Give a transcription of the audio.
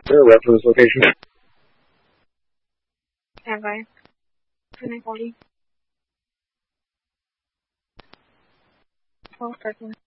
Their reference location. Stand by. 2940. 12 seconds.